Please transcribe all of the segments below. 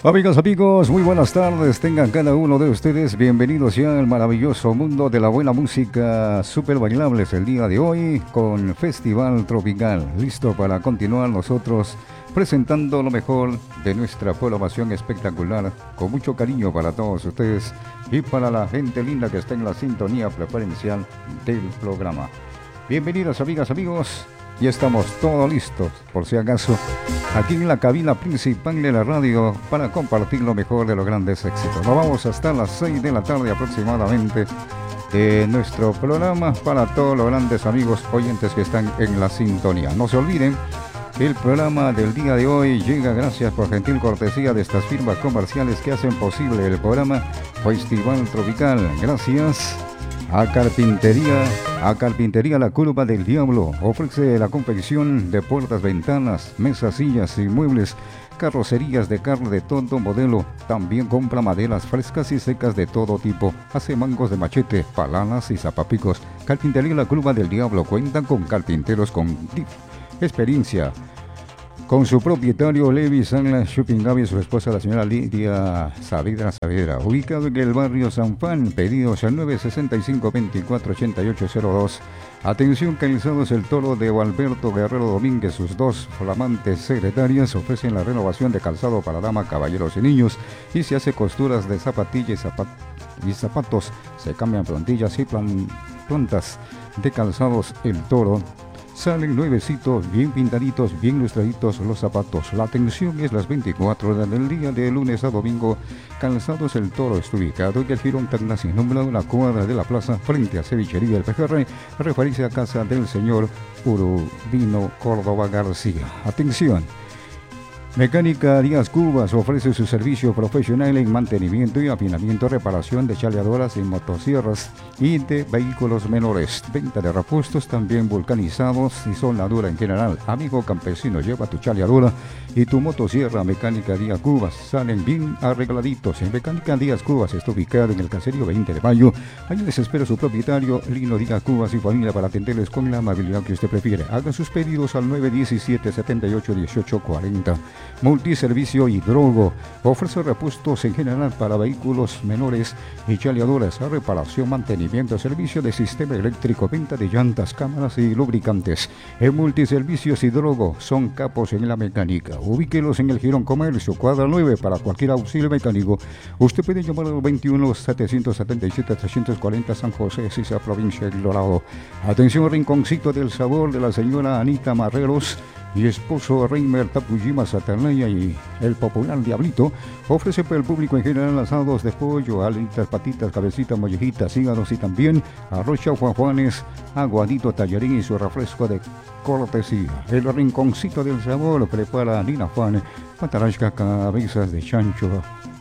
Amigas, amigos, muy buenas tardes. Tengan cada uno de ustedes bienvenidos ya al maravilloso mundo de la buena música super bailables el día de hoy con Festival Tropical. Listo para continuar nosotros presentando lo mejor de nuestra programación espectacular con mucho cariño para todos ustedes y para la gente linda que está en la sintonía preferencial del programa. Bienvenidos, amigas, amigos. Ya estamos todos listos, por si acaso, aquí en la cabina principal de la radio para compartir lo mejor de los grandes éxitos. Nos vamos hasta las 6 de la tarde aproximadamente de nuestro programa para todos los grandes amigos oyentes que están en la sintonía. No se olviden que el programa del día de hoy llega gracias por gentil cortesía de estas firmas comerciales que hacen posible el programa Festival Tropical. Gracias a Carpintería La Curva del Diablo. Ofrece la confección de puertas, ventanas, mesas, sillas y muebles, carrocerías de carne de todo modelo. También compra maderas frescas y secas de todo tipo. Hace mangos de machete, palanas y zapapicos. Carpintería La Curva del Diablo cuenta con carpinteros con experiencia. Con su propietario Levi Sangla Shopping y su esposa la señora Lidia Saavedra, ubicado en el barrio San Juan, pedidos al 965-248802. Atención, Calzados El Toro de Alberto Guerrero Domínguez, sus dos flamantes secretarias ofrecen la renovación de calzado para damas, caballeros y niños y se hace costuras de zapatillas y zapatos, se cambian plantillas y plantas de Calzados El Toro. Salen nuevecitos, bien pintaditos, bien lustraditos los zapatos. La atención es las 24 horas del día, de lunes a domingo. Calzados El Toro está ubicado en el Jirón Tacna, sin nombrado en la cuadra de la plaza, frente a Cevichería El Pejerrey, referirse a casa del señor Urubino Córdoba García. Atención. Mecánica Díaz Cubas ofrece su servicio profesional en mantenimiento y afinamiento, reparación de chaleadoras y motosierras y de vehículos menores. Venta de repuestos también vulcanizados y soldadura en general. Amigo campesino, lleva tu chaleadora y tu motosierra Mecánica Díaz Cubas. Salen bien arregladitos. En Mecánica Díaz Cubas está ubicado en el caserío 20 de Mayo. Allí les espera su propietario Lino Díaz Cubas y familia para atenderles con la amabilidad que usted prefiere. Haga sus pedidos al 917-781840. Multiservicio Hidrogo ofrece repuestos en general para vehículos menores y chaleadoras, reparación, mantenimiento, servicio de sistema eléctrico, venta de llantas, cámaras y lubricantes. En Multiservicios Hidrogo son capos en la mecánica. Ubíquelos en el Jirón Comercio, cuadra 9, para cualquier auxilio mecánico. Usted puede llamar al 21-777-340 San José, Sisa, provincia de Dorado. Atención, Rinconcito del Sabor de la señora Anita Marreros y esposo Reimer Tapujima Satanaya y el popular Diablito ofrece para el público en general asados de pollo, alitas, patitas, cabecitas, mollejitas, hígados y también arroz Juanes, aguadito, tallarín y su refresco de cortesía. El Rinconcito del Sabor prepara Nina Juan, patarasca, cabezas de chancho,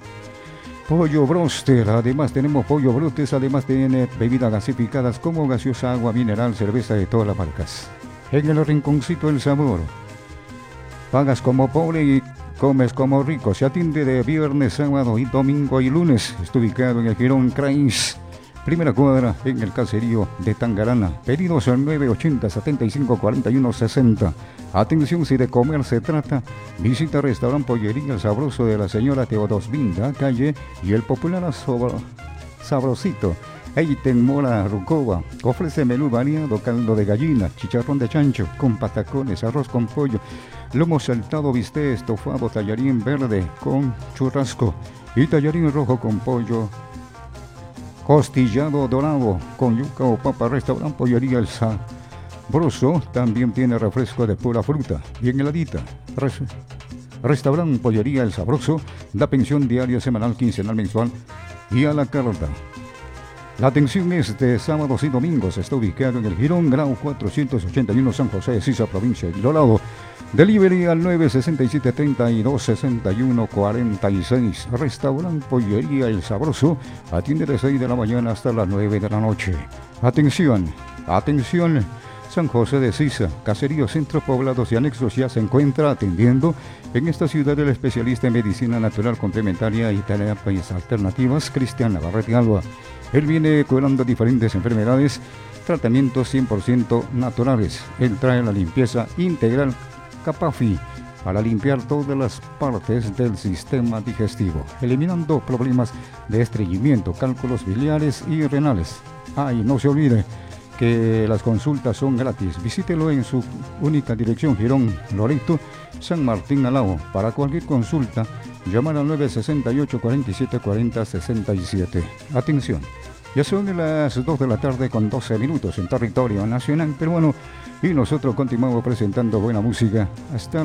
pollo broster, además tenemos pollo brotes, además tiene bebidas gasificadas como gaseosa, agua mineral, cerveza de todas las marcas. En el Rinconcito del Sabor, pagas como pobre y comes como rico. Se atiende de viernes, sábado y domingo y lunes. Está ubicado en el Jirón Crains, primera cuadra, en el caserío de Tangarana. Pedidos al 980-75-41-60. Atención, si de comer se trata, visita Restaurante Pollería El Sabroso de la señora Teodosvinda Calle y el popular Sabrosito Eiten Mora Rucova. Ofrece menú variado, caldo de gallina, chicharrón de chancho con patacones, arroz con pollo, lomo saltado, bistec, estofado, tallarín verde con churrasco y tallarín rojo con pollo, costillado dorado con yuca o papa. Restaurante Pollería El Sabroso también tiene refresco de pura fruta bien heladita. Restaurante Pollería El Sabroso da pensión diaria, semanal, quincenal, mensual y a la carta. La atención es de sábados y domingos. Está ubicado en el Jirón Grau 481 San José de Sisa, provincia de Dorado. Delivery al 967-32-61-46. Restaurante Pollería El Sabroso atiende de 6 de la mañana hasta las 9 de la noche. Atención, atención. San José de Sisa, caseríos, centros poblados y anexos ya se encuentra atendiendo en esta ciudad el especialista en medicina natural complementaria y terapias alternativas, Cristian Navarrete Alba. Él viene curando diferentes enfermedades, tratamientos 100% naturales. Él trae la limpieza integral Capafi, para limpiar todas las partes del sistema digestivo, eliminando problemas de estreñimiento, cálculos biliares y renales. Y no se olvide que las consultas son gratis. Visítelo en su única dirección, Girón, Loreto, San Martín, Alao. Para cualquier consulta, llamar al 968 47 40 67. Atención, ya son las 2 de la tarde con 12 minutos en territorio nacional peruano y nosotros continuamos presentando buena música hasta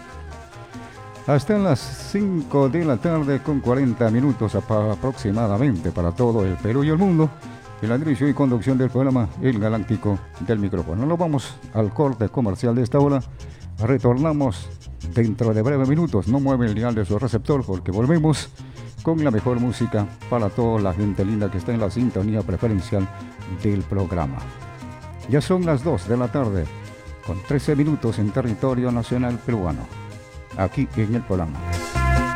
las 5 de la tarde con 40 minutos aproximadamente para todo el Perú y el mundo. En la dirección y conducción del programa El Galáctico del Micrófono. Nos vamos al corte comercial de esta hora. Retornamos dentro de breves minutos. No mueve el dial de su receptor porque volvemos con la mejor música para toda la gente linda que está en la sintonía preferencial del programa. Ya son las 2 de la tarde con 13 minutos en territorio nacional peruano. Aquí en el programa.